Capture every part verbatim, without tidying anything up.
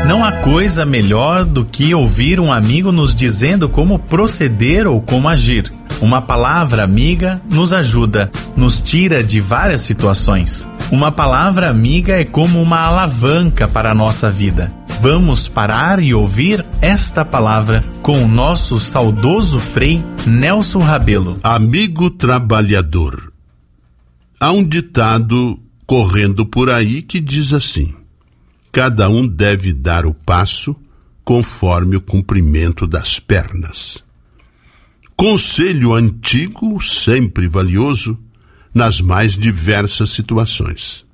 Não há coisa melhor do que ouvir um amigo nos dizendo como proceder ou como agir. Uma palavra amiga nos ajuda, nos tira de várias situações. Uma palavra amiga é como uma alavanca para a nossa vida. Vamos parar e ouvir esta palavra com o nosso saudoso Frei Nelson Rabelo. Amigo trabalhador. Há um ditado correndo por aí que diz assim: cada um deve dar o passo conforme o comprimento das pernas. Conselho antigo, sempre valioso, nas mais diversas situações.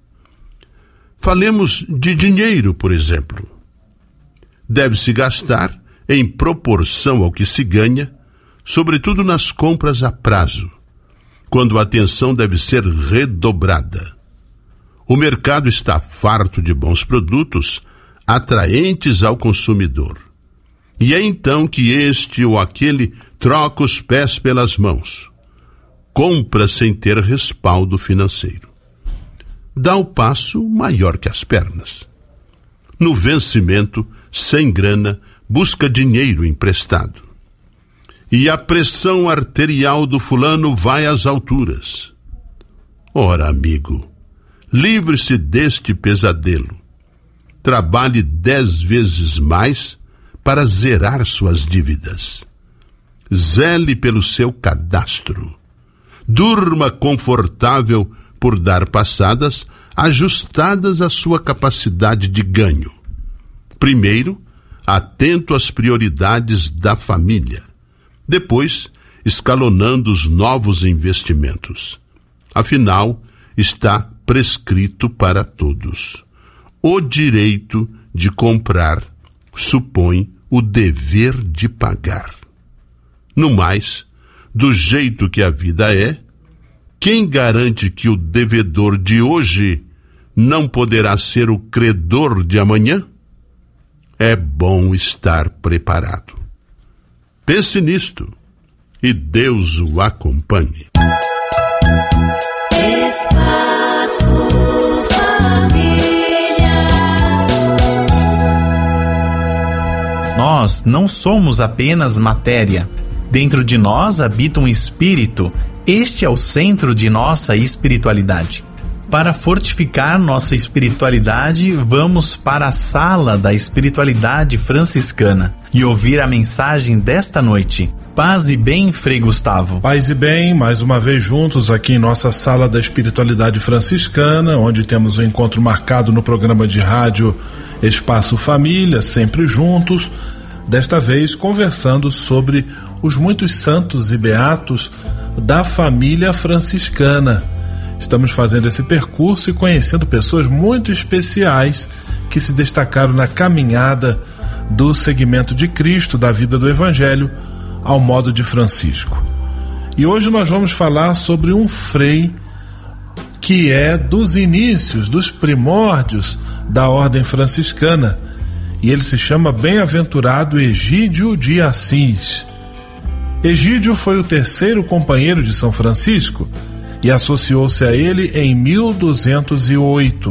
Falemos de dinheiro, por exemplo. Deve-se gastar em proporção ao que se ganha, sobretudo nas compras a prazo, quando a atenção deve ser redobrada. O mercado está farto de bons produtos, atraentes ao consumidor. E é então que este ou aquele troca os pés pelas mãos. Compra sem ter respaldo financeiro. Dá o passo maior que as pernas. No vencimento, sem grana, busca dinheiro emprestado. E a pressão arterial do fulano vai às alturas. Ora, amigo, livre-se deste pesadelo. Trabalhe dez vezes mais para zerar suas dívidas. Zele pelo seu cadastro. Durma confortável por dar passadas ajustadas à sua capacidade de ganho. Primeiro, atento às prioridades da família. Depois, escalonando os novos investimentos. Afinal, está prescrito para todos. O direito de comprar supõe o dever de pagar. No mais, do jeito que a vida é, quem garante que o devedor de hoje não poderá ser o credor de amanhã? É bom estar preparado. Pense nisto e Deus o acompanhe. Espaço Família. Nós não somos apenas matéria. Dentro de nós habita um espírito. Este é o centro de nossa espiritualidade. Para fortificar nossa espiritualidade, vamos para a sala da espiritualidade franciscana e ouvir a mensagem desta noite. Paz e bem, Frei Gustavo. Paz e bem, mais uma vez juntos aqui em nossa sala da espiritualidade franciscana, onde temos um encontro marcado no programa de rádio Espaço Família, sempre juntos, desta vez conversando sobre os muitos santos e beatos da família franciscana. Estamos fazendo esse percurso e conhecendo pessoas muito especiais que se destacaram na caminhada do seguimento de Cristo, da vida do Evangelho, ao modo de Francisco. E hoje nós vamos falar sobre um frei que é dos inícios, dos primórdios da ordem franciscana, e ele se chama Bem-aventurado Egídio de Assis. Egídio foi o terceiro companheiro de São Francisco e associou-se a ele em mil duzentos e oito.